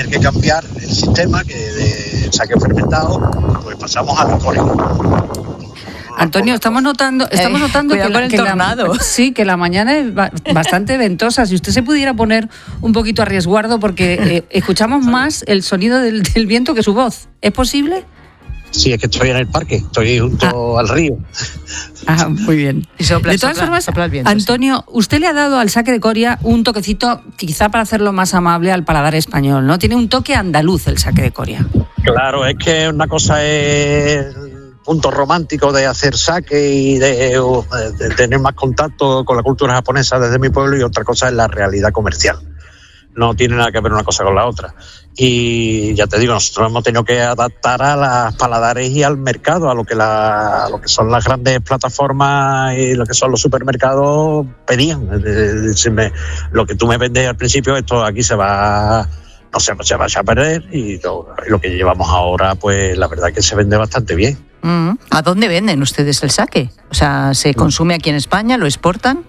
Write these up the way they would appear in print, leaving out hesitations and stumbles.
tener que cambiar el sistema que de saque fermentado, pues pasamos a la Coria. Antonio, estamos notando que la mañana es bastante ventosa. Si usted se pudiera poner un poquito a resguardo, porque escuchamos más el sonido del viento que su voz. ¿Es posible? Sí, es que estoy en el parque, estoy junto al río. Muy bien. De todas formas, viento, Antonio, usted le ha dado al saque de Coria un toquecito, quizá para hacerlo más amable al paladar español, ¿no? Tiene un toque andaluz el saque de Coria. Claro, es que una cosa es punto romántico de hacer saque y de tener más contacto con la cultura japonesa desde mi pueblo, y otra cosa es la realidad comercial. No tiene nada que ver una cosa con la otra. Y ya te digo, nosotros hemos tenido que adaptar a las paladares y al mercado, a lo que son las grandes plataformas y lo que son los supermercados pedían. Lo que tú me vendes al principio, esto aquí se va a perder, y lo que llevamos ahora, pues la verdad es que se vende bastante bien. ¿A dónde venden ustedes el saque? O sea, ¿se consume aquí en España? ¿Lo exportan?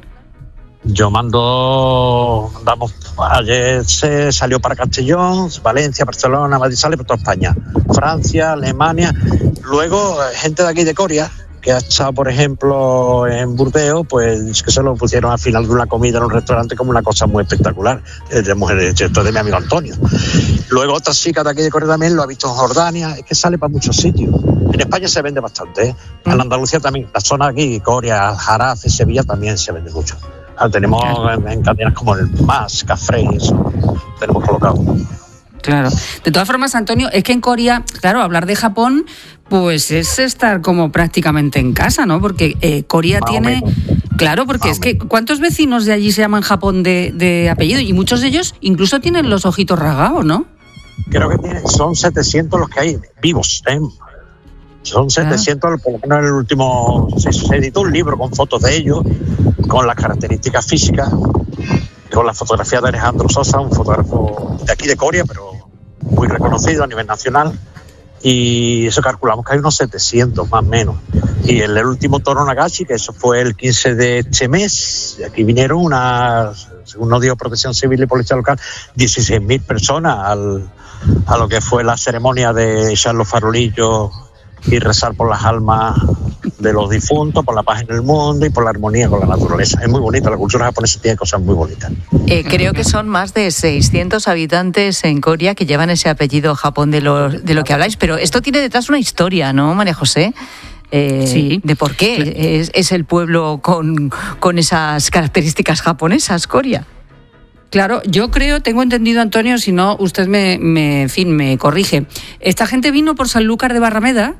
Ayer se salió para Castellón, Valencia, Barcelona, Madrid, sale por toda España, Francia, Alemania. Luego, gente de aquí de Coria, que ha estado, por ejemplo, en Burdeos, pues que se lo pusieron al final de una comida en un restaurante como una cosa muy espectacular. Esto de mi amigo Antonio. Luego otra chica de aquí de Coria también lo ha visto en Jordania. Es que sale para muchos sitios. En España se vende bastante, ¿eh? En Andalucía también, la zona aquí, Coria, Jarafe, Sevilla, también se vende mucho. Tenemos en cadenas como el Más, Café, eso tenemos colocado. Claro. De todas formas, Antonio, es que en Coria, claro, hablar de Japón, pues es estar como prácticamente en casa, ¿no? Porque Coria tiene... Claro, porque es que ¿cuántos vecinos de allí se llaman Japón de apellido? Y muchos de ellos incluso tienen los ojitos rasgados, ¿no? Creo que son 700 los que hay vivos, ¿eh? Son 700, por lo menos en el último... Se editó un libro con fotos de ellos, con las características físicas, con la fotografía de Alejandro Sosa, un fotógrafo de aquí de Coria, pero muy reconocido a nivel nacional, y eso calculamos que hay unos 700 más o menos. Y en el último Toro Nagashi, que eso fue el 15 de este mes, aquí vinieron según nos dio Protección Civil y Policía Local, 16.000 personas a lo que fue la ceremonia de echar los farolillos y rezar por las almas de los difuntos, por la paz en el mundo y por la armonía con la naturaleza. Es muy bonita, la cultura japonesa tiene cosas muy bonitas. Creo que son más de 600 habitantes en Coria que llevan ese apellido Japón de lo que habláis, pero esto tiene detrás una historia, ¿no, María José? Sí. De por qué es el pueblo con esas características japonesas, Coria. Claro, yo tengo entendido, Antonio, si no, usted me corrige. Esta gente vino por Sanlúcar de Barrameda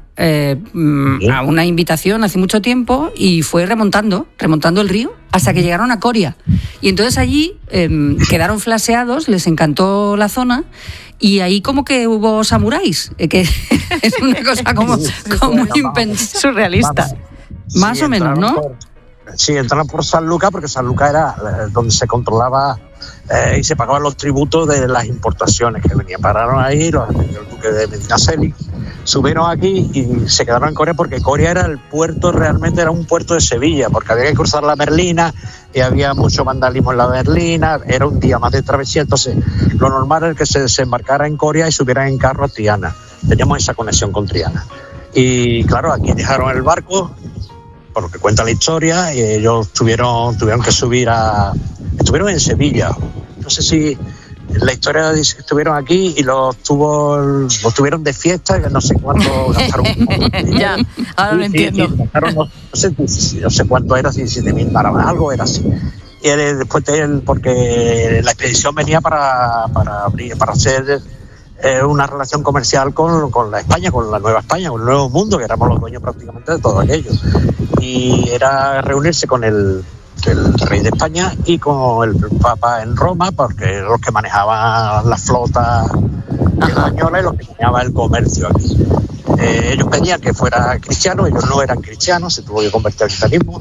a una invitación hace mucho tiempo y fue remontando el río hasta que llegaron a Coria. Y entonces allí quedaron flaseados, les encantó la zona, y ahí como que hubo samuráis, que es una cosa como impensable, surrealista. Más o menos, ¿no? Sí, entraron por Sanlúcar, porque Sanlúcar era donde se controlaba y se pagaban los tributos de las importaciones que venían. Pararon ahí el duque de Medinaceli, subieron aquí y se quedaron en Coria, porque Coria era el puerto, realmente era un puerto de Sevilla, porque había que cruzar la Merlina y había mucho vandalismo en la Merlina, era un día más de travesía, entonces lo normal era que se desembarcara en Coria y subieran en carro a Triana. Teníamos esa conexión con Triana. Y claro, aquí dejaron el barco, por lo que cuenta la historia, y ellos tuvieron que subir estuvieron en Sevilla. No sé si la historia dice que estuvieron aquí y los tuvieron de fiesta, que no sé cuánto gastaron. Ya, ahora lo entiendo. Sí, gastaron, no sé cuánto era, 17.000 para algo era así. Y después porque la expedición venía para hacer una relación comercial con la España, con la Nueva España, con el Nuevo Mundo, que éramos los dueños prácticamente de todo aquello. Y era reunirse con el rey de España y con el Papa en Roma, porque eran los que manejaban la flota española y los que manejaban el comercio aquí. Ellos pedían que fuera cristiano, ellos no eran cristianos, se tuvo que convertir al cristianismo,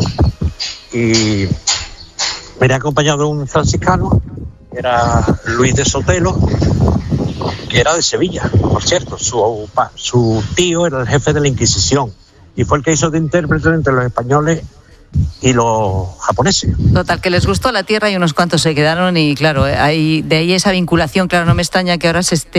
y venía acompañado de un franciscano, que era Luis de Sotelo, que era de Sevilla, por cierto. Su tío era el jefe de la Inquisición y fue el que hizo de intérprete entre los españoles y los japoneses. Total, que les gustó la tierra y unos cuantos se quedaron, y claro, de ahí esa vinculación. Claro, no me extraña que ahora se esté